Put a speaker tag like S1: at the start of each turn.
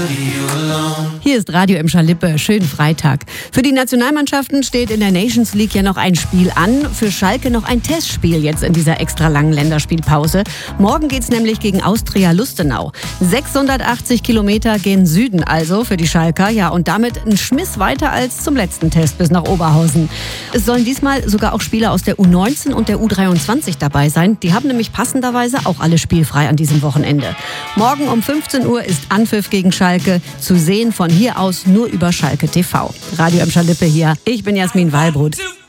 S1: Hier ist Radio Emscher Lippe. Schönen Freitag. Für die Nationalmannschaften steht in der Nations League ja noch ein Spiel an. Für Schalke noch ein Testspiel jetzt in dieser extra langen Länderspielpause. Morgen geht's nämlich gegen Austria Lustenau. 680 Kilometer gen Süden also für die Schalker. Ja, und damit ein Schmiss weiter als zum letzten Test bis nach Oberhausen. Es sollen diesmal sogar auch Spieler aus der U19 und der U23 dabei sein. Die haben nämlich passenderweise auch alle spielfrei an diesem Wochenende. Morgen um 15 Uhr ist Anpfiff gegen Schalke. Zu sehen von hier aus nur über Schalke TV. Radio Emscher Lippe hier. Ich bin Jasmin Wallbrut.